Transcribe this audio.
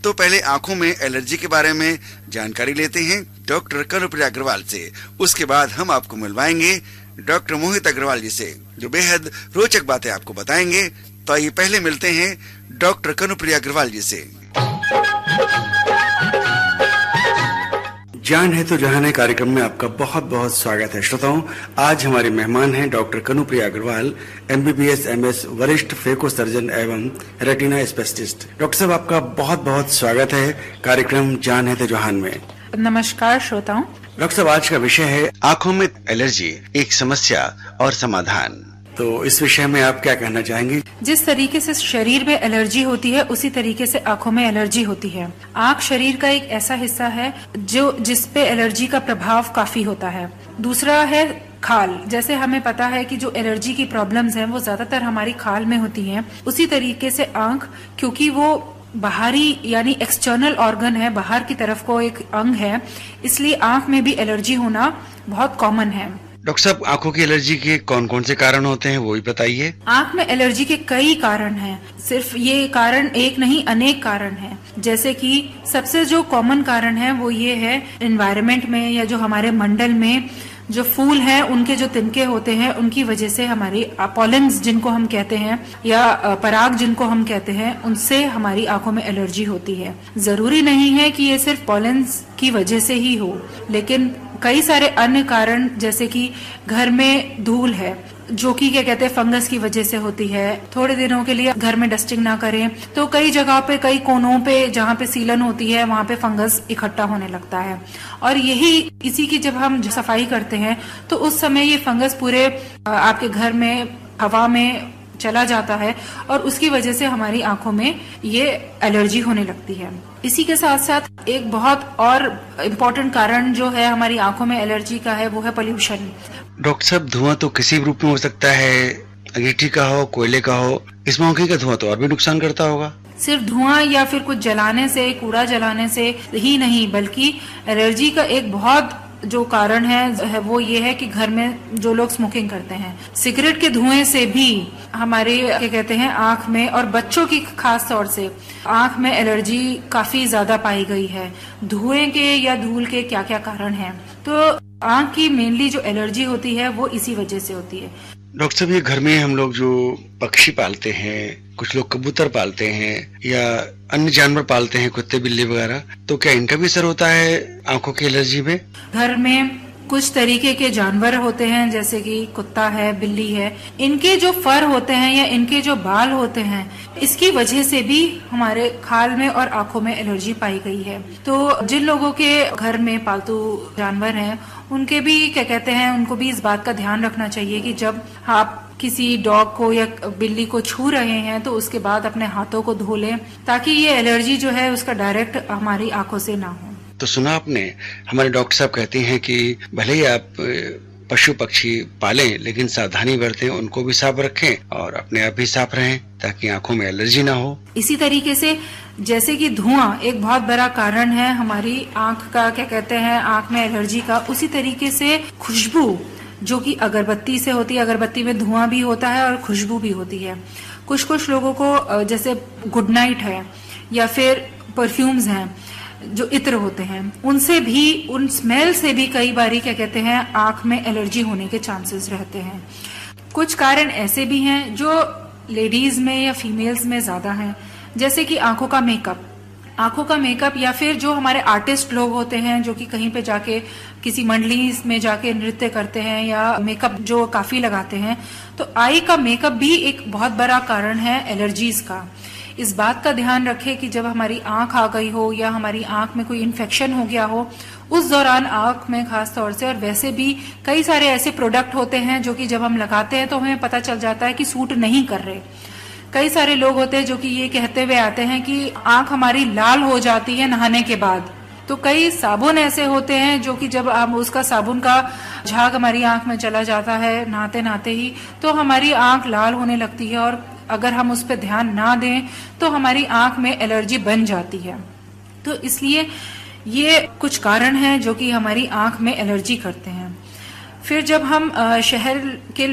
तो पहले आँखों में एलर्जी के बारे में जानकारी लेते हैं डॉक्टर कनुप्रिया अग्रवाल से। उसके बाद हम आपको मिलवाएंगे डॉक्टर मोहित अग्रवाल जी से, जो बेहद रोचक बातें आपको बताएंगे। तो आइए पहले मिलते हैं डॉक्टर कनुप्रिया अग्रवाल जी से। जान है तो जहान है कार्यक्रम में आपका बहुत बहुत स्वागत है श्रोताओं। आज हमारे मेहमान हैं doctor Kanupriya Agarwal, MBBS MS, वरिष्ठ फेको सर्जन एवं रेटिना स्पेशलिस्ट। डॉक्टर साहब, आपका बहुत बहुत स्वागत है कार्यक्रम जान है तो जहान में। नमस्कार श्रोताओं। डॉक्टर साहब, आज का विषय है आंखों में एलर्जी, एक समस्या और समाधान। तो इस विषय में आप क्या कहना चाहेंगे? जिस तरीके से शरीर में एलर्जी होती है उसी तरीके से आंखों में एलर्जी होती है। आंख शरीर का एक ऐसा हिस्सा है जिसपे एलर्जी का प्रभाव काफी होता है। दूसरा है खाल। जैसे हमें पता है कि जो एलर्जी की प्रॉब्लम्स हैं वो ज्यादातर हमारी खाल में होती हैं, उसी तरीके से आंख, क्योंकि वो बाहरी यानी एक्सटर्नल ऑर्गन है, बाहर की तरफ को एक अंग है, इसलिए आंख में भी एलर्जी होना बहुत कॉमन है। डॉक्टर साहब, आंखों की एलर्जी के कौन कौन से कारण होते हैं वो भी बताइए। आंख में एलर्जी के कई कारण हैं, सिर्फ ये कारण एक नहीं अनेक कारण हैं। जैसे कि सबसे जो कॉमन कारण है वो ये है, एनवायरनमेंट में या जो हमारे मंडल में जो फूल हैं उनके जो तिनके होते हैं उनकी वजह से हमारी पॉलेन्स जिनको हम कहते हैं या पराग जिनको हम कहते हैं, उनसे हमारी आंखों में एलर्जी होती है। जरूरी नहीं है कि ये सिर्फ पॉलेन्स की वजह से ही हो, लेकिन कई सारे अन्य कारण, जैसे कि घर में धूल है जो कि क्या कहते हैं फंगस की वजह से होती है। थोड़े दिनों के लिए घर में डस्टिंग ना करें तो कई जगह पे, कई कोनों पे जहाँ पे सीलन होती है वहाँ पे फंगस इकट्ठा होने लगता है, और इसी की जब हम सफाई करते हैं तो उस समय ये फंगस पूरे आपके घर में हवा में चला जाता है और उसकी वजह से हमारी आंखों में ये एलर्जी होने लगती है। इसी के साथ साथ एक बहुत और इम्पोर्टेंट कारण जो है हमारी आंखों में एलर्जी का है वो है पोल्यूशन। डॉक्टर साहब, धुआं तो किसी भी रूप में हो सकता है, अंगीठी का हो, कोयले का हो। स्मोकिंग का धुआं तो और भी नुकसान करता होगा। सिर्फ धुआं या फिर कुछ जलाने से, कूड़ा जलाने से ही नहीं, बल्कि एलर्जी का एक बहुत जो कारण है वो ये है कि घर में जो लोग स्मोकिंग करते हैं, सिगरेट के धुएं से भी हमारे क्या कहते हैं आंख में, और बच्चों की खास तौर से आंख में एलर्जी काफी ज्यादा पाई गई है। धुएं के या धूल के क्या क्या कारण हैं, तो आंख की मेनली जो एलर्जी होती है वो इसी वजह से होती है। डॉक्टर साहब, ये घर में हम लोग जो पक्षी पालते हैं, कुछ लोग कबूतर पालते हैं या अन्य जानवर पालते हैं, कुत्ते बिल्ली वगैरह, तो क्या इनका भी असर होता है आंखों की एलर्जी में? घर में कुछ तरीके के जानवर होते हैं, जैसे कि कुत्ता है, बिल्ली है, इनके जो फर होते हैं या इनके जो बाल होते हैं, इसकी वजह से भी हमारे खाल में और आंखों में एलर्जी पाई गई है। तो जिन लोगों के घर में पालतू जानवर हैं उनके भी क्या कहते हैं, उनको भी इस बात का ध्यान रखना चाहिए कि जब आप किसी डॉग को या बिल्ली को छू रहे हैं तो उसके बाद अपने हाथों को धो लें, ताकि ये एलर्जी जो है उसका डायरेक्ट हमारी आंखों से ना हो। तो सुना आपने, हमारे डॉक्टर साहब कहते हैं कि भले ही आप पशु पक्षी पालें लेकिन सावधानी बरतें, उनको भी साफ रखें और अपने आप भी साफ रहें ताकि आंखों में एलर्जी ना हो। इसी तरीके से जैसे कि धुआं एक बहुत बड़ा कारण है हमारी आंख का क्या कहते हैं आंख में एलर्जी का, उसी तरीके से खुशबू जो कि अगरबत्ती से होती है, अगरबत्ती में धुआं भी होता है और खुशबू भी होती है। कुछ लोगों को जैसे गुड नाइट है या फिर परफ्यूम्स हैं जो इत्र होते हैं, उनसे भी, उन स्मेल से भी कई बारी क्या कहते हैं आंख में एलर्जी होने के चांसेस रहते हैं। कुछ कारण ऐसे भी हैं जो लेडीज में या फीमेल्स में ज्यादा हैं, जैसे कि आंखों का मेकअप या फिर जो हमारे आर्टिस्ट लोग होते हैं जो कि कहीं पे जाके किसी मंडली में जाके नृत्य करते हैं या मेकअप जो काफी लगाते हैं, तो आई का मेकअप भी एक बहुत बड़ा कारण है एलर्जीज का। इस बात का ध्यान रखें कि जब हमारी आंख आ गई हो या हमारी आंख में कोई इन्फेक्शन हो गया हो, उस दौरान आंख में खास तौर से, और वैसे भी कई सारे ऐसे प्रोडक्ट होते हैं जो कि जब हम लगाते हैं तो हमें पता चल जाता है कि सूट नहीं कर रहे। कई सारे लोग होते हैं जो कि ये कहते हुए आते हैं कि आंख हमारी लाल हो जाती है नहाने के बाद। तो कई साबुन ऐसे होते हैं जो कि जब हम उसका साबुन का झाग हमारी आंख में चला जाता है नहाते नहाते ही, तो हमारी आंख लाल होने लगती है, और अगर हम उस पर ध्यान ना दें तो हमारी आंख में एलर्जी बन जाती है। तो इसलिए ये कुछ कारण हैं जो कि हमारी आंख में एलर्जी करते हैं। फिर जब हम शहर के